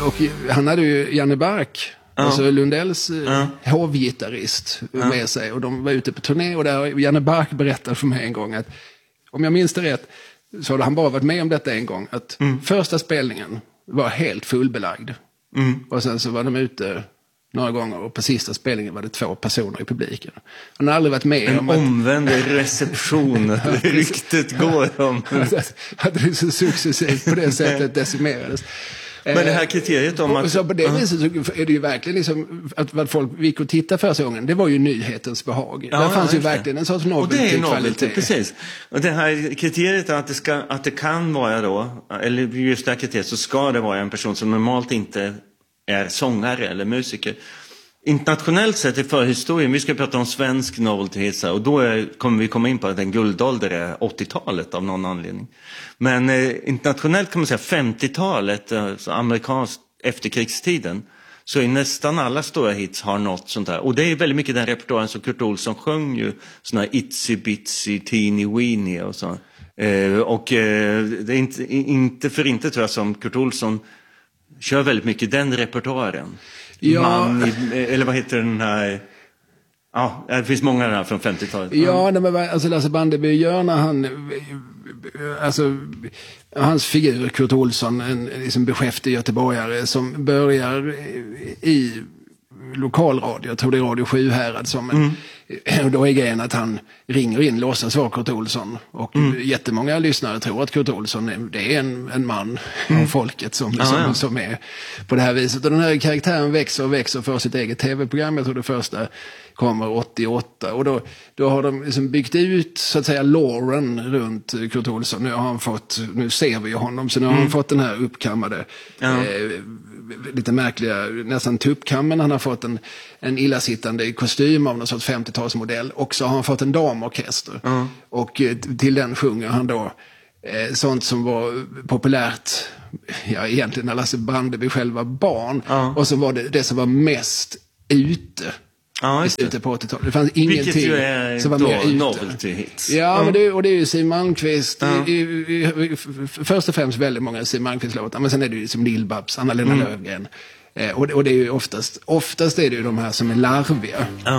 Och han hade ju Janne Bark, alltså Lundells hovgitarrist med sig. Och de var ute på turné och där Janne Bark berättade för mig en gång att, om jag minns det rätt, så hade han bara varit med om detta en gång. Att första spelningen var helt fullbelagd. Och sen så var de ute några gånger och på sista spelningen var det 2 personer i publiken. Han har aldrig varit med om omvänd reception. Ryktet går om. Att det så successivt på det sättet decimerades. Men det här kriteriet om att... Så på det viset så är det ju verkligen liksom att vad folk gick och tittade första gången, det var ju nyhetens behag. Där fanns ju verkligen en sorts novelty kvalitet. Precis. Och det här kriteriet att det kan vara då, eller just det här kriteriet, så ska det vara en person som normalt inte är sångare eller musiker. Internationellt sett i förhistorien, vi ska prata om svensk novelty, och då kommer vi komma in på att en guldålder är 80-talet av någon anledning. Men internationellt kan man säga 50-talet, alltså amerikanskt efterkrigstiden, så är nästan alla stora hits har något sånt här. Och det är väldigt mycket den repertoaren som Kurt Olsson sjöng ju, såna här Itsy Bitsy, Teeny Weeny och så. Och det är inte för inte tror jag som Kurt Olsson kör väldigt mycket den repertoaren. Ja. Eller vad heter den här... Ja, det finns många där från 50-talet. Ja, men alltså Lasse Brandeby gör när han... Alltså, hans figur, Kurt Olsson, en liksom beskäftig göteborgare som börjar i lokalradio, jag tror det är Radio 7 här, som och då är grejen att han ringer in, låtsas vara Kurt Olsson, och jättemånga lyssnare tror att Kurt Olsson det är en man av folket som är på det här viset, och den här karaktären växer och växer för sitt eget tv-program. Jag tror det första kommer 88, och då har de liksom byggt ut så att säga loren runt Kurt Olsson. Nu ser vi honom, så nu har han fått den här uppkammade lite märkliga, nästan tuppkammen. Han har fått en illasittande kostym av någon sorts 50-talsmodell, och så har han fått en damorkester. Och till den sjunger han då sånt som var populärt egentligen när Lasse Brandeby själv var barn, och så var det som var mest ute. Ja, ute på 80-talet. Det fanns ingenting som var mer ute. Novelty hits. Ja, men det är ju Siw Malmkvist. Först och främst väldigt många Siw Malmkvist-låtar. Men sen är det ju som Lill-Babs, Anna-Lena Löfgren. Och det är ju oftast är det ju de här som är larviga.